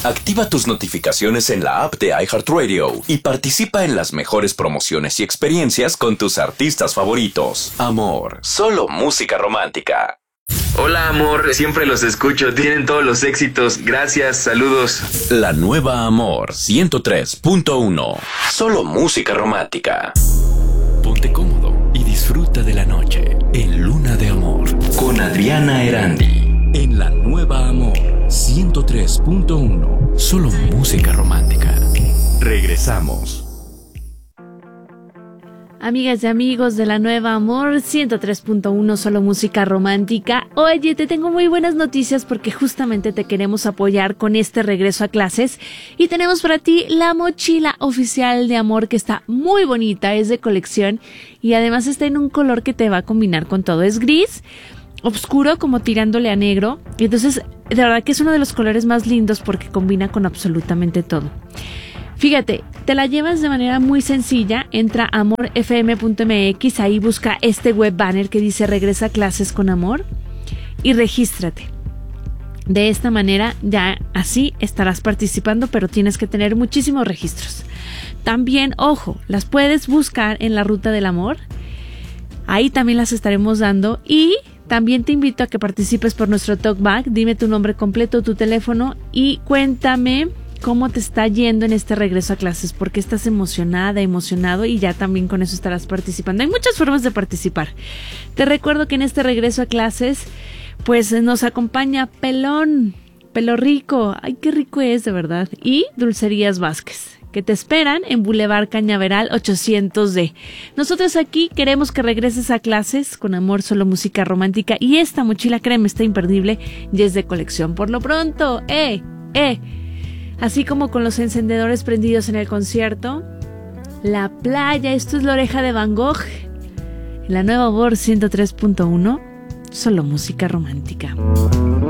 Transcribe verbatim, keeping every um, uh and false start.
Activa tus notificaciones en la app de iHeartRadio y participa en las mejores promociones y experiencias con tus artistas favoritos. Amor, solo música romántica. Hola amor, siempre los escucho, tienen todos los éxitos, gracias, saludos. La nueva Amor ciento tres punto uno, solo música romántica. Ponte cómodo y disfruta de la noche en Luna de Amor con Adriana Erandi. En la nueva Amor ciento tres punto uno, solo música romántica. Regresamos. Amigas y amigos de la nueva Amor ciento tres punto uno, solo música romántica. Oye, te tengo muy buenas noticias porque justamente te queremos apoyar con este regreso a clases y tenemos para ti la mochila oficial de Amor, que está muy bonita, es de colección y además está en un color que te va a combinar con todo. Es gris oscuro, como tirándole a negro, y entonces de verdad que es uno de los colores más lindos porque combina con absolutamente todo. Fíjate, te la llevas de manera muy sencilla. Entra a amor f m punto m x, ahí busca este web banner que dice regresa a clases con amor y regístrate. De esta manera ya así estarás participando, pero tienes que tener muchísimos registros. También, ojo, las puedes buscar en la Ruta del Amor, ahí también las estaremos dando. Y también te invito a que participes por nuestro talkback. Dime tu nombre completo, tu teléfono y cuéntame cómo te está yendo en este regreso a clases, porque estás emocionada, emocionado, y ya también con eso estarás participando. Hay muchas formas de participar. Te recuerdo que en este regreso a clases pues nos acompaña Pelón, Pelo Rico, ay qué rico es de verdad, y Dulcerías Vázquez, que te esperan en Boulevard Cañaveral ochocientos D. Nosotros aquí queremos que regreses a clases con amor, solo música romántica, y esta mochila, créeme, está imperdible y es de colección. Por lo pronto, eh, eh, así como con los encendedores prendidos en el concierto, la playa, esto es La Oreja de Van Gogh, en la nueva Amor ciento tres punto uno, solo música romántica.